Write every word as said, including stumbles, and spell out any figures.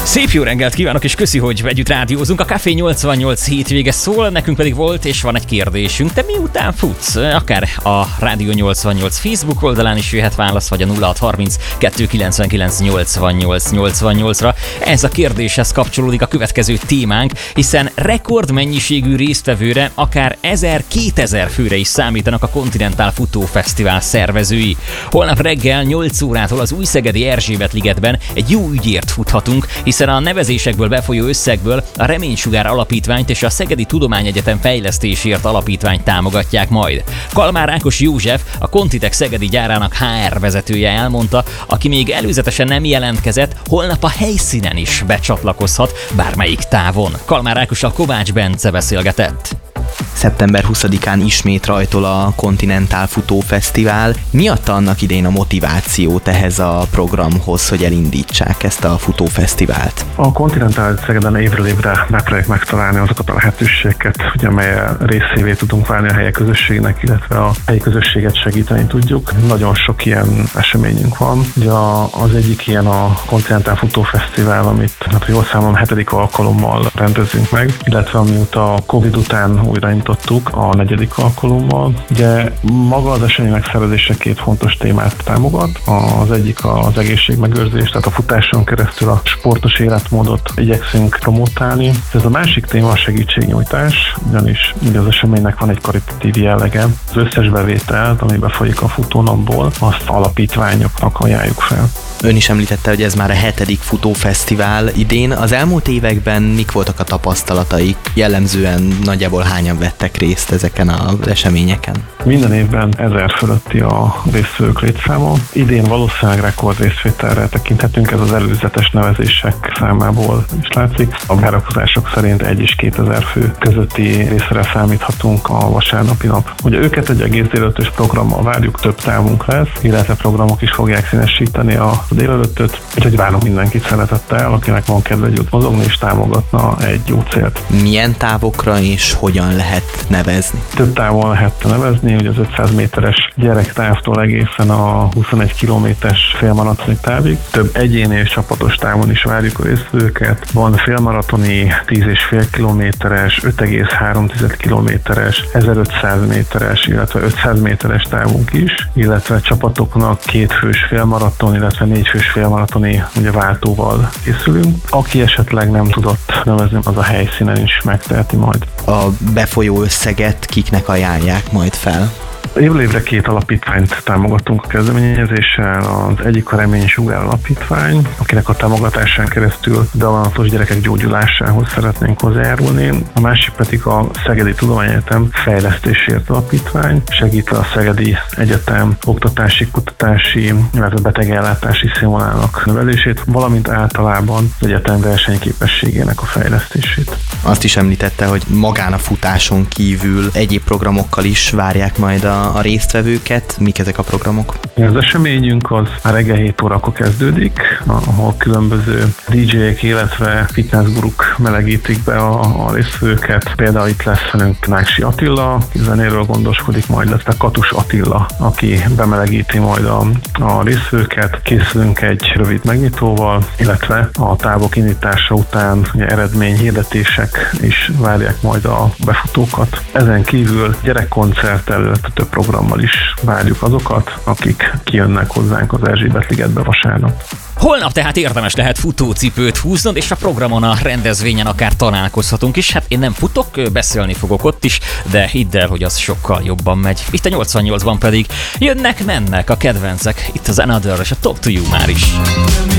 Szép jó reggelt kívánok, és köszi, hogy együtt rádiózunk. A Café nyolcvannyolc hétvége szól, nekünk pedig volt, és van egy kérdésünk. Te miután futsz? Akár a Rádió nyolcvannyolc Facebook oldalán is jöhet válasz, vagy a nulla hat harminc kettő kilencvenkilenc nyolcvannyolc nyolcvannyolcra. Ez a kérdéshez kapcsolódik a következő témánk, hiszen rekordmennyiségű résztvevőre, akár ezer-kétezer főre is számítanak a Continental Futó Fesztivál szervezői. Holnap reggel nyolc órától az Újszegedi Erzsébet-ligetben egy jó ügyért futhatunk, hiszen a nevezésekből befolyó összegből a Reménysugár Alapítványt és a Szegedi Tudományegyetem Fejlesztésért Alapítványt támogatják majd. Kalmár Ákos József, a Contitech Szegedi gyárának há er vezetője elmondta, aki még előzetesen nem jelentkezett, holnap a helyszínen is becsatlakozhat bármelyik távon. Kalmár Ákossal Kovács Bence beszélgetett. szeptember huszadikán ismét rajtol a Continental Futó Fesztivál. Mi adta annak idején a motivációt ehhez a programhoz, hogy elindítsák ezt a futófesztivált? A Continental Szegeden évről évre megpróbáljuk megtalálni azokat a lehetőségeket, hogy amelyel részévé tudunk válni a helyi közösségnek, illetve a helyi közösséget segíteni tudjuk. Nagyon sok ilyen eseményünk van. Ugye az egyik ilyen a Continental Futó Fesztivál, amit hát jól számolom hetedik alkalommal rendezünk meg, illetve amióta a Covid után újraindítottuk a negyedik alkalommal. Ugye maga az esemény megszervezése két fontos témát támogat. Az egyik az egészségmegőrzés, tehát a futáson keresztül a sportos életmódot igyekszünk promotálni. Ez a másik téma a segítségnyújtás, ugyanis ugye az eseménynek van egy karitatív jellege. Az összes bevételt, ami befolyik a futónapból, azt alapítványoknak ajánljuk fel. Ön is említette, hogy ez már a hetedik futófesztivál idén. Az elmúlt években mik voltak a tapasztalataik? Jellemzően nagyjából hányan vettek részt ezeken az eseményeken? Minden évben ezer fölötti a résztvevők létszáma. Idén valószínűleg rekord részvételre tekinthetünk, ez az előzetes nevezések számából is látszik. A várakozások szerint egy és kétezer fő közötti részre számíthatunk a vasárnapi nap. Ugye őket egy egész délelőttös programmal várjuk, több távunk lesz, illetve programok is fogják színesíteni a délelőttöt, úgyhogy várunk mindenkit szeretettel, akinek van kedve együtt mozogni és támogatna egy jó célt. Milyen távokra és hogyan lehet nevezni? Több távon lehet nevezni, ugye az ötszáz méteres gyerektávtól egészen a huszonegy kilométeres félmaratoni távig. Több egyéni és csapatos távon is várjuk a résztvevőket. Van félmaratoni, tíz és fél kilométeres, öt egész három kilométeres, ezerötszáz méteres, illetve ötszáz méteres távunk is, illetve csapatoknak két fős félmaraton, illetve négy fős félmaratoni ugye váltóval készülünk. Aki esetleg nem tudott nevezni, az a helyszínen is megteheti majd. A befolyó összeget kiknek ajánlják majd fel? Évről évre két alapítványt támogatunk a kezdeményezéssel. Az egyik a Reménysugár Alapítvány, akinek a támogatásán keresztül daganatos gyerekek gyógyulásához szeretnénk hozzájárulni. A másik pedig a Szegedi Tudományegyetem Fejlesztésért Alapítvány, segítve a Szegedi Egyetem oktatási, kutatási, illetve betegellátási színvonalának növelését, valamint általában az egyetem versenyképességének a fejlesztését. Azt is említette, hogy magán a futáson kívül egyéb programokkal is várják majd a a résztvevőket. Mik ezek a programok? Az eseményünk az a reggel hét órakor kezdődik, ahol különböző dé jék, illetve fitnessguruk melegítik be a, a résztvevőket. Például itt lesz velünk Náksi Attila, aki zenéről gondoskodik, majd illetve Katus Attila, aki bemelegíti majd a, a résztvevőket. Készülünk egy rövid megnyitóval, illetve a távok indítása után ugye, eredményhirdetések is várják majd a befutókat. Ezen kívül gyerekkoncerttel, illetve több programmal is várjuk azokat, akik kijönnek hozzánk az Erzsébet-ligetbe vasárnap. Holnap tehát érdemes lehet futócipőt húznod, és a programon, a rendezvényen akár találkozhatunk is. Hát én nem futok, beszélni fogok ott is, de hidd el, hogy az sokkal jobban megy. Itt a nyolcvannyolcban pedig jönnek-mennek a kedvencek. Itt az Another és a Talk to You már is.